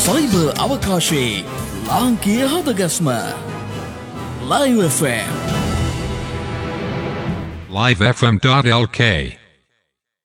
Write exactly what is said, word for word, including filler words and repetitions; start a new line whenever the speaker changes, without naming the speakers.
cyber අවකාශයේ ලාංකීය හදගස්ම Live F M
live f m dot l k